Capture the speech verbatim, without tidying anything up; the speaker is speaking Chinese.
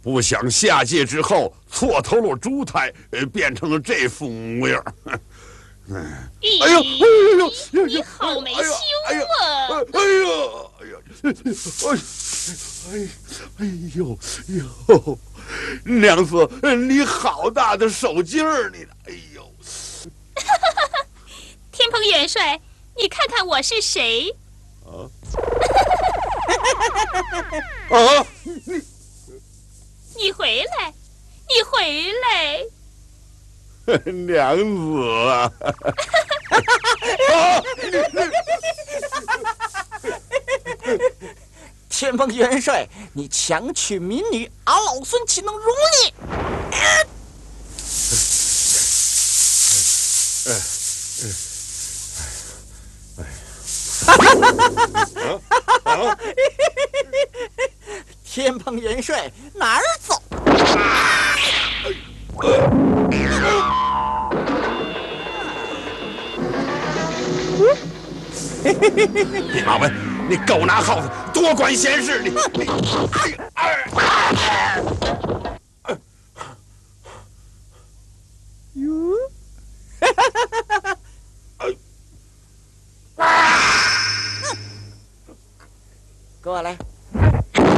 不想下界之后错投了猪胎，呃，变成了这副模样。哎哎呦，哎呦， 你好没羞啊！哎呦，哎呦，哎，哎呦，呦，娘子，你好大的手劲儿，你，哎呦！ 天蓬元帅，你看看我是谁？ 啊！啊！你你回来，你回来！ 娘子啊！ 天蓬元帅，你强娶民女，俺老孙岂能容你？天蓬元帅哪儿走？ 弼马温，你狗拿耗子，多管闲事！你你哎哟，过来。